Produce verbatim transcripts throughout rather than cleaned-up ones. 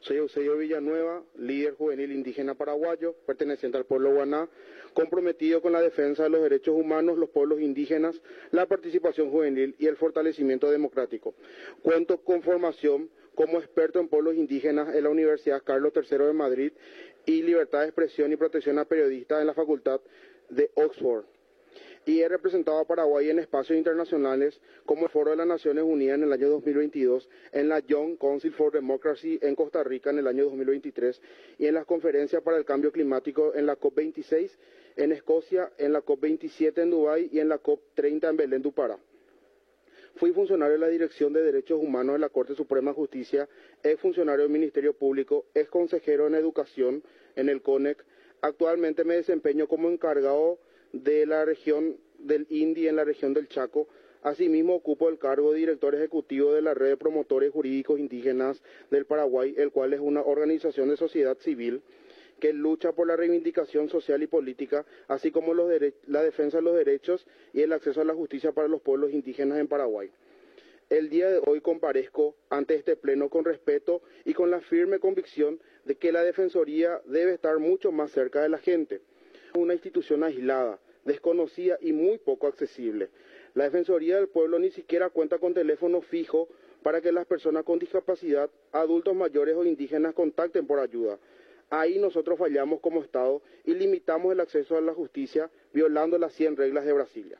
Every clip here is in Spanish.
Soy Eusebio Villanueva, líder juvenil indígena paraguayo, perteneciente al pueblo Guaná, comprometido con la defensa de los derechos humanos, los pueblos indígenas, la participación juvenil y el fortalecimiento democrático. Cuento con formación como experto en pueblos indígenas en la Universidad Carlos tercero de Madrid y libertad de expresión y protección a periodistas en la Facultad de Oxford. Y he representado a Paraguay en espacios internacionales como el Foro de las Naciones Unidas en el año dos mil veintidós, en la Young Council for Democracy en Costa Rica en el año dos mil veintitrés y en las conferencias para el cambio climático en la COP veintiséis en Escocia, en la COP veintisiete en Dubái y en la COP treinta en Belén do Pará. Fui funcionario de la Dirección de Derechos Humanos de la Corte Suprema de Justicia, ex funcionario del Ministerio Público, ex consejero en Educación en el CONEC. Actualmente me desempeño como encargado de la región del INDI en la región del Chaco. Asimismo ocupo el cargo de director ejecutivo de la Red de Promotores Jurídicos Indígenas del Paraguay, el cual es una organización de sociedad civil que lucha por la reivindicación social y política, así como los la defensa de los derechos y el acceso a la justicia para los pueblos indígenas en Paraguay. El día de hoy comparezco ante este pleno con respeto y con la firme convicción de que la Defensoría debe estar mucho más cerca de la gente. Una institución aislada, desconocida y muy poco accesible. La Defensoría del Pueblo ni siquiera cuenta con teléfono fijo para que las personas con discapacidad, adultos mayores o indígenas contacten por ayuda. Ahí nosotros fallamos como Estado y limitamos el acceso a la justicia violando las cien reglas de Brasilia.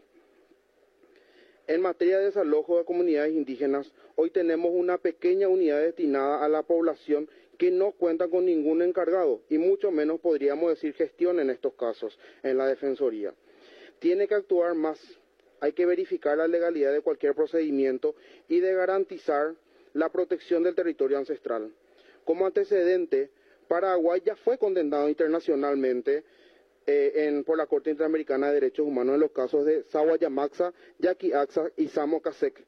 En materia de desalojo de comunidades indígenas, hoy tenemos una pequeña unidad destinada a la población que no cuenta con ningún encargado y mucho menos podríamos decir gestión en estos casos en la Defensoría. Tiene que actuar más, hay que verificar la legalidad de cualquier procedimiento y de garantizar la protección del territorio ancestral. Como antecedente, Paraguay ya fue condenado internacionalmente eh, en, por la Corte Interamericana de Derechos Humanos en los casos de Sahuayamaxa, Yaquiaxa y Samocasec,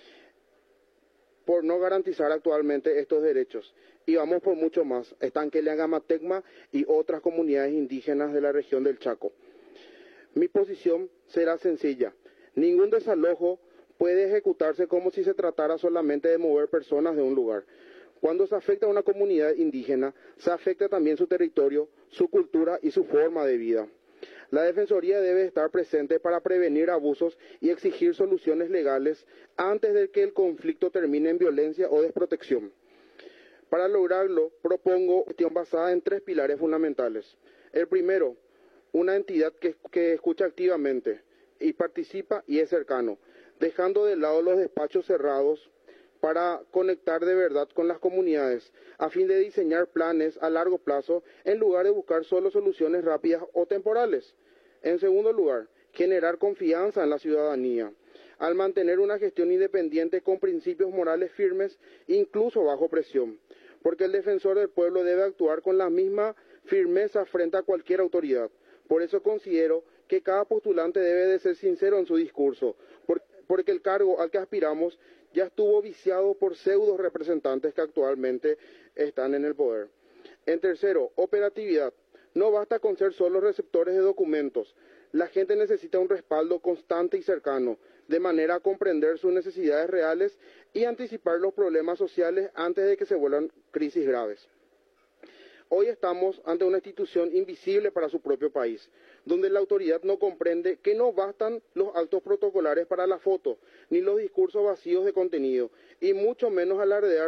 por no garantizar actualmente estos derechos. Y vamos por mucho más, están Queliangamatecma y otras comunidades indígenas de la región del Chaco. Mi posición será sencilla. Ningún desalojo puede ejecutarse como si se tratara solamente de mover personas de un lugar. Cuando se afecta a una comunidad indígena, se afecta también su territorio, su cultura y su forma de vida. La Defensoría debe estar presente para prevenir abusos y exigir soluciones legales antes de que el conflicto termine en violencia o desprotección. Para lograrlo, propongo una cuestión basada en tres pilares fundamentales. El primero, una entidad que, que escucha activamente y participa y es cercano, dejando de lado los despachos cerrados para conectar de verdad con las comunidades, a fin de diseñar planes a largo plazo en lugar de buscar solo soluciones rápidas o temporales. En segundo lugar, generar confianza en la ciudadanía, al mantener una gestión independiente con principios morales firmes, incluso bajo presión, porque el defensor del pueblo debe actuar con la misma firmeza frente a cualquier autoridad. Por eso considero que cada postulante debe de ser sincero en su discurso, porque el cargo al que aspiramos ya estuvo viciado por pseudo representantes que actualmente están en el poder. En tercero, operatividad. No basta con ser solo receptores de documentos. La gente necesita un respaldo constante y cercano, de manera a comprender sus necesidades reales y anticipar los problemas sociales antes de que se vuelvan crisis graves. Hoy estamos ante una institución invisible para su propio país, donde la autoridad no comprende que no bastan los actos protocolares para la foto, ni los discursos vacíos de contenido, y mucho menos alardear